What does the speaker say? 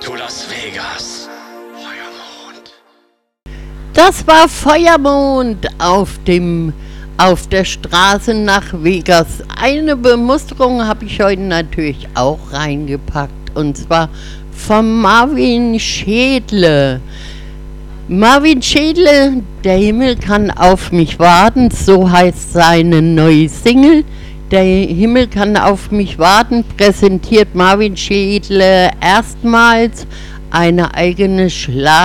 to Las Vegas. Feuermond. Das war Feuermond auf der Straße nach Vegas. Eine Bemusterung habe ich heute natürlich auch reingepackt, und zwar von Marvin Schädle. Marvin Schädle, der Himmel kann auf mich warten, so heißt seine neue Single. Der Himmel kann auf mich warten, präsentiert Marvin Schädle erstmals eine eigene